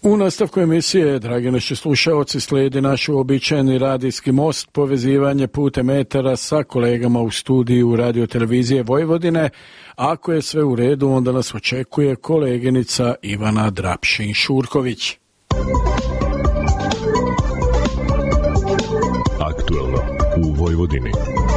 U nastavku emisije, dragi naši slušaoci, slijedi naš uobičajeni radijski most, povezivanje putem etera sa kolegama u studiju Radio Televizije Vojvodine. Ako je sve u redu, onda nas očekuje koleginica Ivana Drapšin-Šurković. Aktuelno u Vojvodini.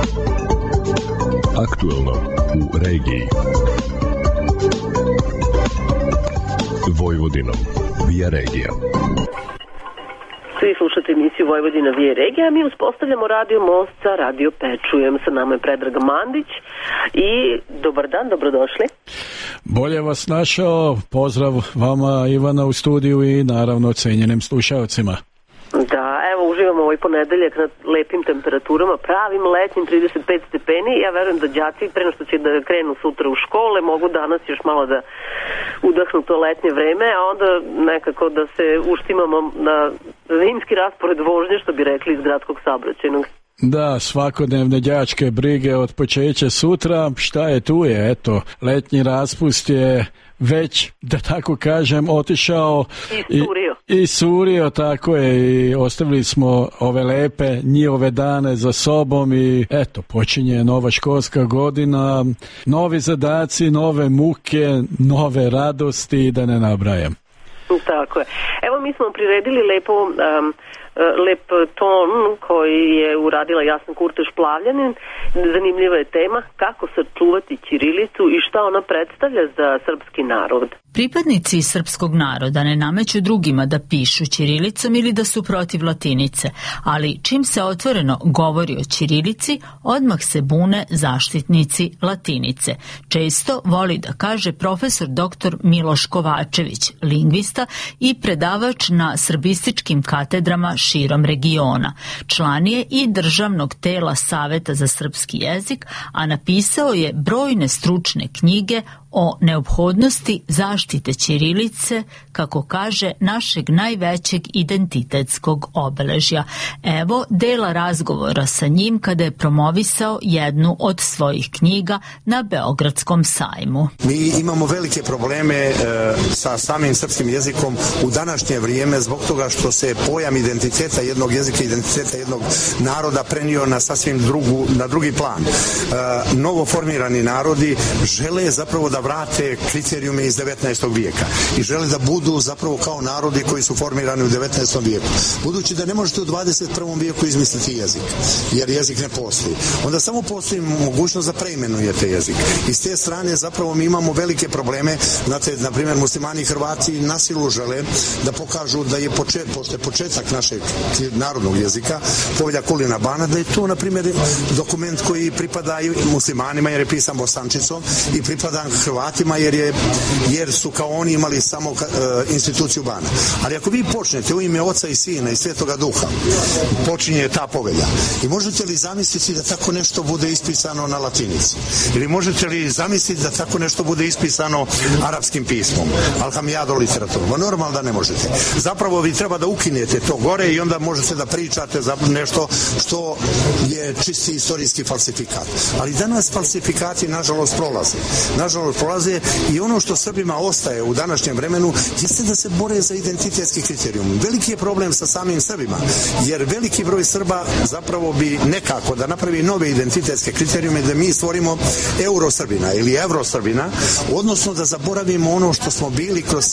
Aktuelno u regiji. Vojvodinom via regija. Svi slušate emisiju Vojvodina via regija, mi uspostavljamo radio most sa Radio Pečujem. Sa nama je Predrag Mandić i dobar dan, dobrodošli. Bolje vas našao, pozdrav vama Ivana u studiju i naravno cenjenim slušalcima. Da, evo uživamo ovaj ponedeljak na lepim temperaturama, pravim letnjim 35 stepeni. Ja verujem da đaci pre nego što će da krenu sutra u škole mogu danas još malo da udahnu to letnje vreme, a onda nekako da se uštimamo na zimski raspored vožnje, što bi rekli iz gradskog saobraćajnog. Da, svakodnevne đačke brige od počeća sutra, šta je tu je, eto, letnji raspust je već, da tako kažem, otišao i surio, tako je, i ostavili smo ove lepe njihove dane za sobom i eto, počinje nova školska godina, novi zadaci, nove muke, nove radosti, da ne nabrajam. Tako je. Evo mi smo priredili lep ton koji je uradila Jasna Kurteš-Plavljanin. Zanimljiva je tema kako sačuvati ćirilicu i šta ona predstavlja za srpski narod. Pripadnici srpskog naroda ne nameću drugima da pišu ćirilicom ili da su protiv latinice, ali čim se otvoreno govori o ćirilici, odmah se bune zaštitnici latinice. Često voli da kaže profesor dr. Miloš Kovačević, lingvista i predavač na srbističkim katedrama širom regiona. Član je i državnog tela Saveta za srpski jezik, a napisao je brojne stručne knjige o neophodnosti zaštite ćirilice, kako kaže, našeg najvećeg identitetskog obeležja. Evo dela razgovora sa njim kada je promovisao jednu od svojih knjiga na Beogradskom sajmu. Mi imamo velike probleme sa samim srpskim jezikom u današnje vrijeme zbog toga što se pojam identiteta jednog jezika, identiteta jednog naroda prenio na sasvim drugi plan. Novo formirani narodi žele zapravo da vrate kriterijume iz 19. vijeka i žele da budu zapravo kao narodi koji su formirani u 19. vijeku. Budući da ne možete u 21. vijeku izmisliti jezik, jer jezik ne postoji, onda samo postoji mogućnost da preimenujete jezik. I s te strane zapravo mi imamo velike probleme. Znate, na primjer, muslimani i Hrvati na silu žele da pokažu da je početak našeg narodnog jezika, Povelja Kulina Bana, da je to, na primjer, dokument koji pripada i muslimanima jer je pisan bosančicom i pripada Hrvatima jer su kao oni imali samo instituciju Bana. Ali ako vi počnete u ime Oca i Sina i Svetoga Duha, počinje ta povelja. I možete li zamisliti da tako nešto bude ispisano na latinici? Ili možete li zamisliti da tako nešto bude ispisano arapskim pismom, alhamijado literaturom? Normalno da ne možete. Zapravo vi treba da ukinete to gore i onda možete da pričate za nešto što je čisti istorijski falsifikat. Ali danas falsifikati nažalost prolaze i ono što Srbima ostaje u današnjem vremenu jeste da se bore za identitetski kriterijum. Veliki je problem sa samim Srbima, jer veliki broj Srba zapravo bi nekako da napravi nove identitetske kriterijume, da mi stvorimo Eurosrbina ili Evrosrbina, odnosno da zaboravimo ono što smo bili kroz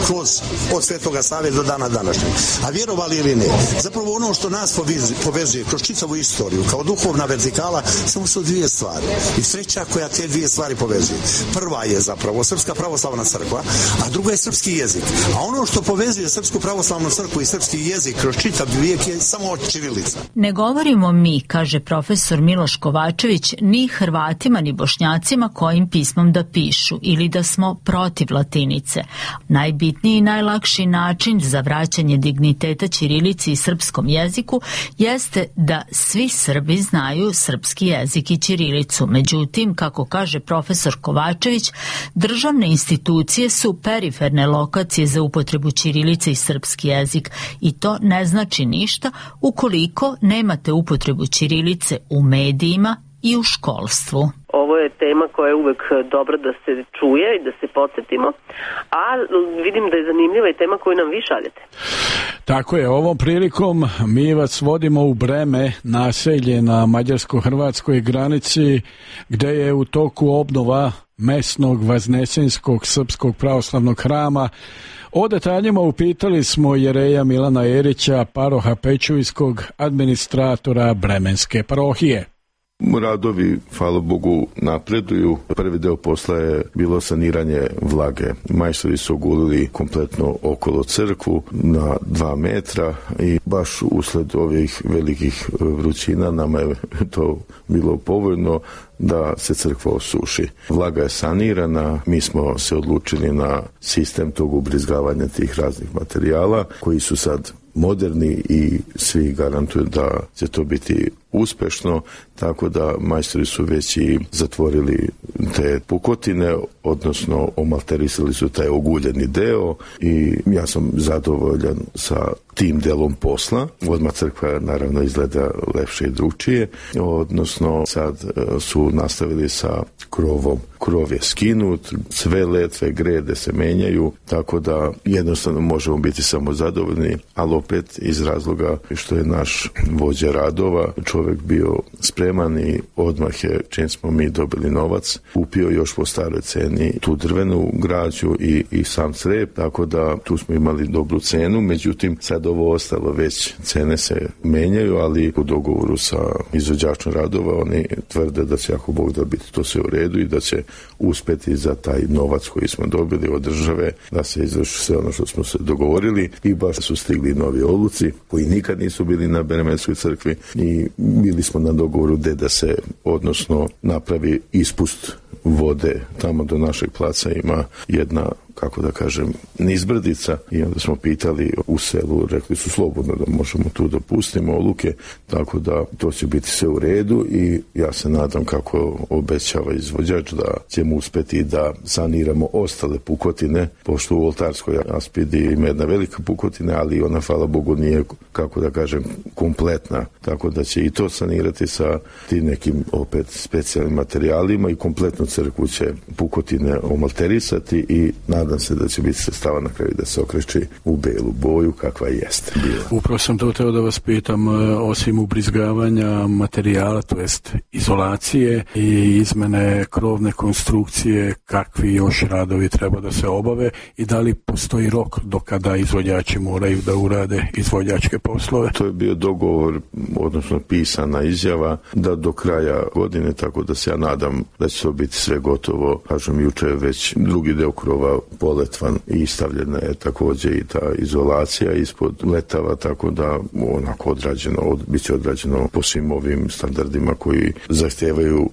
od Svetoga Save do dana današnjeg. A vjerovali ili ne, zapravo ono što nas povezuje kroz čitavu istoriju kao duhovna vertikala samo su dvije stvari. I sreća koja te dvije stvari povezuje. Prva je zapravo Srpska pravoslavna crkva, a druga je srpski jezik. A ono što povezuje Srpsku pravoslavnu crkvu i srpski jezik kroz čitav vijek je samo ćirilica. Ne govorimo mi, kaže profesor Miloš Kovačević, ni Hrvatima ni Bošnjacima kojim pismom da pišu ili da smo protiv latinice. Najbitniji i najlakši način za vraćanje digniteta ćirilici i srpskom jeziku jeste da svi Srbi znaju srpski jezik i ćirilicu. Međutim, kako kaže profesor Kovačević, državne institucije su periferne lokacije za upotrebu ćirilice i srpski jezik i to ne znači ništa ukoliko nemate upotrebu ćirilice u medijima i u školstvu. ovo je tema koja je uvek dobra da se čuje i da se podsjetimo, a vidim da je zanimljiva i tema koju nam vi šaljete. Tako je, ovom prilikom mi vas vodimo u Breme, naselje na mađarsko-hrvatskoj granici, gde je u toku obnova mesnog Vaznesenskog srpskog pravoslavnog hrama. O detaljima upitali smo jereja Milana Erića, paroha Pečujskog, administratora Bremenske parohije. Radovi, hvala Bogu, napreduju. Prvi deo posla je bilo saniranje vlage. Majstori su ogulili kompletno okolo crkvu na 2 metra i baš usled ovih velikih vrućina nama je to bilo povoljno da se crkva osuši. Vlaga je sanirana, mi smo se odlučili na sistem tog ubrizgavanja tih raznih materijala koji su sad moderni i svi garantuju da će to biti uspešno, tako da majstori su već i zatvorili te pukotine, odnosno omalterisali su taj oguljeni deo i ja sam zadovoljan sa tim delom posla. Odmah crkva naravno izgleda lepše i drugčije, odnosno sad su nastavili sa krovom. Krov je skinut, sve letve, grede se menjaju, tako da jednostavno možemo biti samo zadovoljni, ali opet iz razloga što je naš vođa radova čovjek bio spreman i odmah je, čim smo mi dobili novac, kupio još po staroj ceni tu drvenu građu i sam crep, tako da tu smo imali dobru cenu. Međutim, sad ovo ostalo već, cene se menjaju, ali u dogovoru sa izvođačom radova oni tvrde da će, ako Bog da, biti to sve u redu i da će uspeti za taj novac koji smo dobili od države da se izvrši sve ono što smo se dogovorili i baš su stigli novi odluci koji nikad nisu bili na Bremenskoj crkvi i bili smo na dogovoru da se, odnosno, napravi ispust vode tamo do našeg placa. Ima jedna, kako da kažem, nizbrdica i onda smo pitali u selu, rekli su slobodno da možemo tu da pustimo oluke, tako da to će biti sve u redu i ja se nadam, kako obećava izvođač, da ćemo uspeti da saniramo ostale pukotine, pošto u oltarskoj aspidi ima jedna velika pukotina, ali ona, hvala Bogu, nije, kako da kažem, kompletna, tako da će i to sanirati sa tim nekim opet specijalnim materijalima i kompletnu crkvu će pukotine omalterisati i nadam se da će biti sredstava na kraju da se okreći u belu boju kakva jeste bila. Upravo sam to hteo da vas pitam, osim ubrizgavanja materijala, to jest izolacije i izmene krovne konstrukcije, kakvi još radovi treba da se obave i da li postoji rok do kada izvođači moraju da urade izvođačke poslove? To je bio dogovor, odnosno pisana izjava da do kraja godine, tako da se ja nadam da će to biti sve gotovo. Kažem, juče je već drugi deo krova poletvan i stavljena je također i ta izolacija ispod letava, tako da onako odrađeno, bit će odrađeno po svim ovim standardima koji zahtijevaju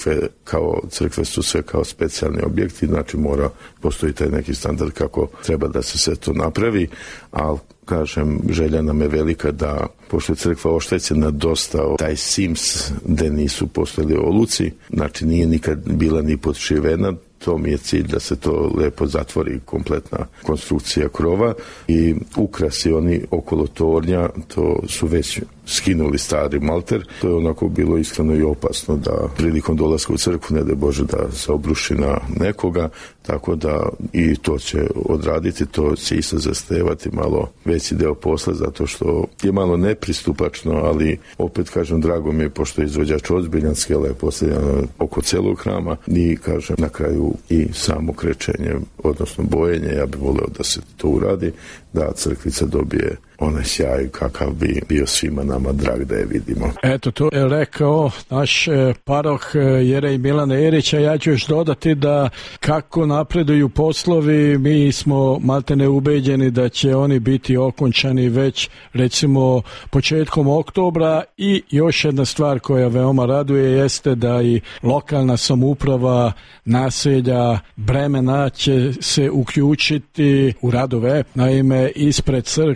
crkve su sve kao specijalni objekti, znači mora postoji taj neki standard kako treba da se sve to napravi, ali kažem, želja nam je velika da, pošto je crkva oštećena dosta, taj Sims gde nisu postojali oluci, znači nije nikad bila ni podšivena, to mi je cilj da se to lepo zatvori, kompletna konstrukcija krova i ukrasi oni okolo tornja, to su već skinuli stari malter. To je onako bilo iskreno i opasno da prilikom dolaska u crkvu, ne daj Bože, da se obruši na nekoga, tako da i to će odraditi, to će isto zahtevati malo veći deo posla, zato što je malo nepristupačno, ali opet kažem, drago mi je, pošto je izvođač ozbiljan, skela je postavljena oko celog hrama i kažem, na kraju i samo krečenje, odnosno bojenje, ja bih voleo da se to uradi, da crkvica dobije onaj sjaj kakav bi bio svima nama drag da je vidimo. Eto, to je rekao naš paroh jerej Milan Erić, a ja ću još dodati da kako napreduju poslovi, mi smo maltene ubeđeni da će oni biti okončani već recimo početkom oktobra i još jedna stvar koja veoma raduje jeste da i lokalna samouprava naselja Bremena će se uključiti u radove. Naime, ispred crkve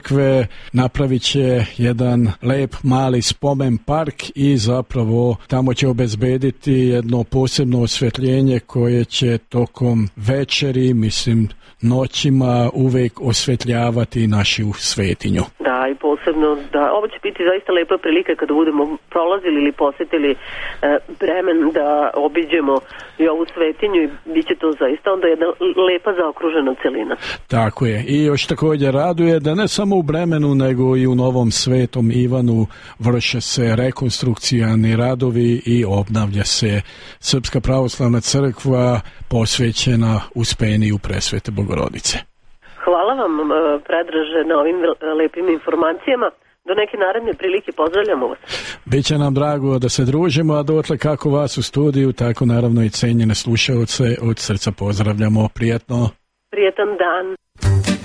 napravit će jedan lep mali spomen park i zapravo tamo će obezbediti jedno posebno osvetljenje koje će tokom večeri, mislim noćima, uvek osvetljavati našu svetinju. Da, i posebno da ovo će biti zaista lepa prilika kada budemo prolazili ili posetili Bremen da obiđemo i ovu svetinju i bit će to zaista onda jedna lepa zaokružena celina. Tako je. I još također raduje da ne samo u Bremenu nego i u Novom Svetom Ivanu vrše se rekonstrukcijani radovi i obnavlja se Srpska pravoslavna crkva posvećena Uspeniju Presvete Bogorodice. Hvala vam, Predraže, na ovim lepim informacijama. Do neke naredne prilike pozdravljamo vas. Biće nam drago da se družimo, a dotle kako vas u studiju, tako naravno i cenjene slušaoce od srca pozdravljamo. Prijetno. Prijetan dan.